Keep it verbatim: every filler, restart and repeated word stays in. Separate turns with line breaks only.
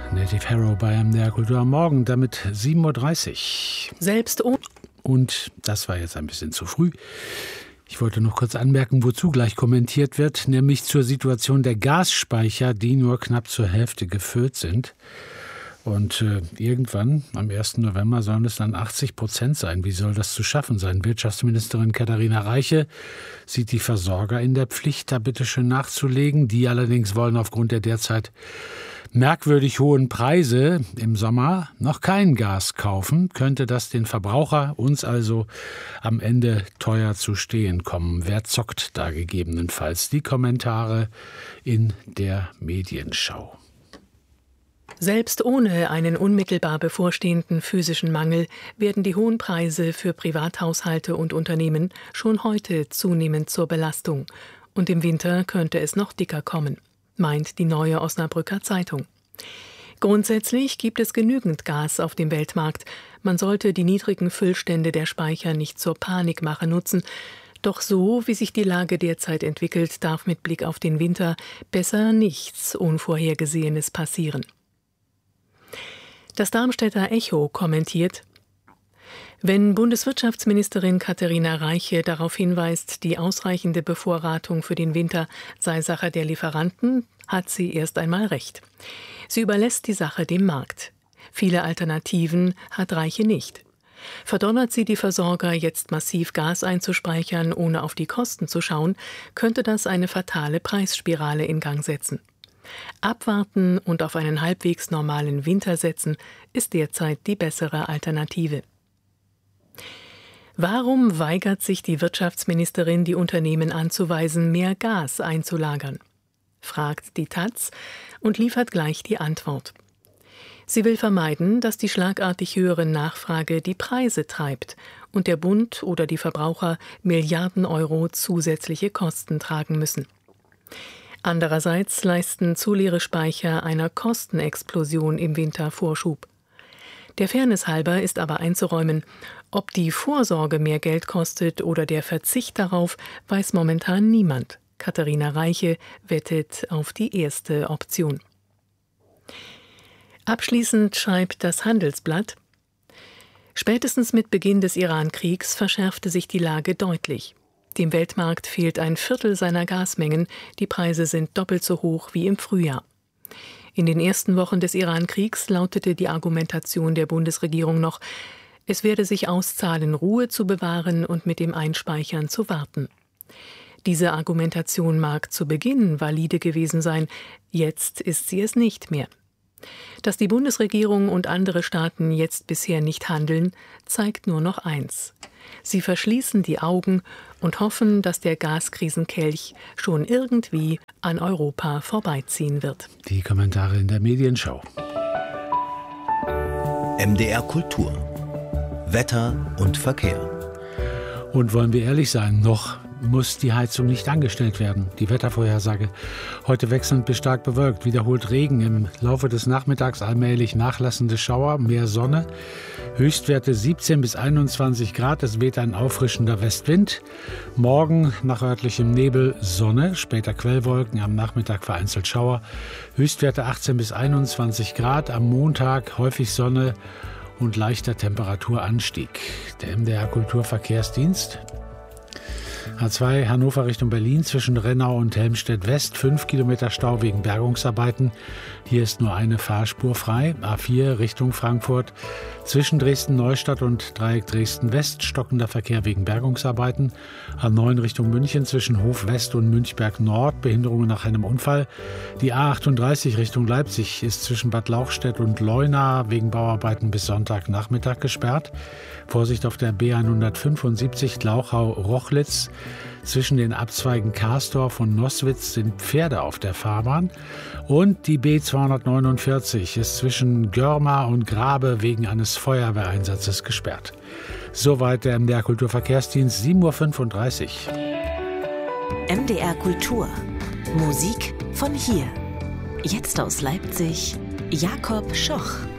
Native Hero bei M D R Kultur am Morgen, damit sieben Uhr dreißig.
Selbst ohne.
Und das war jetzt ein bisschen zu früh. Ich wollte noch kurz anmerken, wozu gleich kommentiert wird, nämlich zur Situation der Gasspeicher, die nur knapp zur Hälfte gefüllt sind. Und äh, irgendwann, am ersten November, sollen es dann achtzig Prozent sein. Wie soll das zu schaffen sein? Wirtschaftsministerin Katharina Reiche sieht die Versorger in der Pflicht, da bitte schön nachzulegen. Die allerdings wollen aufgrund der derzeit merkwürdig hohen Preise im Sommer noch kein Gas kaufen. Könnte das den Verbraucher, uns also, am Ende teuer zu stehen kommen? Wer zockt da gegebenenfalls? Die Kommentare in der Medienschau.
Selbst ohne einen unmittelbar bevorstehenden physischen Mangel werden die hohen Preise für Privathaushalte und Unternehmen schon heute zunehmend zur Belastung. Und im Winter könnte es noch dicker kommen, meint die Neue Osnabrücker Zeitung. Grundsätzlich gibt es genügend Gas auf dem Weltmarkt. Man sollte die niedrigen Füllstände der Speicher nicht zur Panikmache nutzen. Doch so, wie sich die Lage derzeit entwickelt, darf mit Blick auf den Winter besser nichts Unvorhergesehenes passieren. Das Darmstädter Echo kommentiert: Wenn Bundeswirtschaftsministerin Katharina Reiche darauf hinweist, die ausreichende Bevorratung für den Winter sei Sache der Lieferanten, hat sie erst einmal recht. Sie überlässt die Sache dem Markt. Viele Alternativen hat Reiche nicht. Verdonnert sie die Versorger, jetzt massiv Gas einzuspeichern, ohne auf die Kosten zu schauen, könnte das eine fatale Preisspirale in Gang setzen. Abwarten und auf einen halbwegs normalen Winter setzen ist derzeit die bessere Alternative. Warum weigert sich die Wirtschaftsministerin, die Unternehmen anzuweisen, mehr Gas einzulagern? Fragt die Taz und liefert gleich die Antwort. Sie will vermeiden, dass die schlagartig höhere Nachfrage die Preise treibt und der Bund oder die Verbraucher Milliarden Euro zusätzliche Kosten tragen müssen. Andererseits leisten zu leere Speicher einer Kostenexplosion im Winter Vorschub. Der Fairness halber ist aber einzuräumen, ob die Vorsorge mehr Geld kostet oder der Verzicht darauf, weiß momentan niemand. Katharina Reiche wettet auf die erste Option. Abschließend schreibt das Handelsblatt: Spätestens mit Beginn des Iran-Kriegs verschärfte sich die Lage deutlich. Dem Weltmarkt fehlt ein Viertel seiner Gasmengen, die Preise sind doppelt so hoch wie im Frühjahr. In den ersten Wochen des Iran-Kriegs lautete die Argumentation der Bundesregierung noch, es werde sich auszahlen, Ruhe zu bewahren und mit dem Einspeichern zu warten. Diese Argumentation mag zu Beginn valide gewesen sein, jetzt ist sie es nicht mehr. Dass die Bundesregierung und andere Staaten jetzt bisher nicht handeln, zeigt nur noch eins: Sie verschließen die Augen und hoffen, dass der Gaskrisenkelch schon irgendwie an Europa vorbeiziehen wird.
Die Kommentare in der Medienschau.
M D R Kultur. Wetter und Verkehr.
Und wollen wir ehrlich sein, noch muss die Heizung nicht angestellt werden. Die Wettervorhersage: heute wechselnd bis stark bewölkt, wiederholt Regen, im Laufe des Nachmittags allmählich nachlassende Schauer, mehr Sonne, Höchstwerte siebzehn bis einundzwanzig Grad, es weht ein auffrischender Westwind. Morgen nach örtlichem Nebel Sonne, später Quellwolken, am Nachmittag vereinzelt Schauer, Höchstwerte achtzehn bis einundzwanzig Grad, am Montag häufig Sonne und leichter Temperaturanstieg. Der M D R Kulturverkehrsdienst. A zwei Hannover Richtung Berlin zwischen Rennau und Helmstedt West, fünf Kilometer Stau wegen Bergungsarbeiten. Hier ist nur eine Fahrspur frei. A vier Richtung Frankfurt zwischen Dresden-Neustadt und Dreieck Dresden-West, stockender Verkehr wegen Bergungsarbeiten. A neun Richtung München zwischen Hof West und Münchberg Nord, Behinderungen nach einem Unfall. Die A achtunddreißig Richtung Leipzig ist zwischen Bad Lauchstädt und Leuna wegen Bauarbeiten bis Sonntagnachmittag gesperrt. Vorsicht auf der B hundertfünfundsiebzig Lauchau-Rochlitz. Zwischen den Abzweigen Karsdorf und Nosswitz sind Pferde auf der Fahrbahn. Und die B zweihundertneunundvierzig ist zwischen Görma und Grabe wegen eines Feuerwehreinsatzes gesperrt. Soweit der M D R Kulturverkehrsdienst, sieben Uhr fünfunddreißig.
M D R Kultur. Musik von hier. Jetzt aus Leipzig, Jakob Schoch.